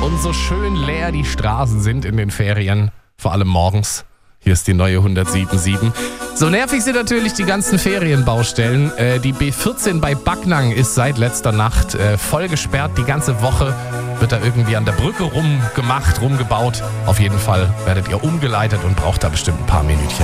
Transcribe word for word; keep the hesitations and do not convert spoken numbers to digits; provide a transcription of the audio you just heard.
und so schön leer die Straßen sind in den Ferien, vor allem morgens. Hier ist die neue hundertsieben Komma sieben. So nervig sind natürlich die ganzen Ferienbaustellen. Äh, die B vierzehn bei Backnang ist seit letzter Nacht äh, voll gesperrt. Die ganze Woche wird da irgendwie an der Brücke rumgemacht, rumgebaut. Auf jeden Fall werdet ihr umgeleitet und braucht da bestimmt ein paar Minütchen.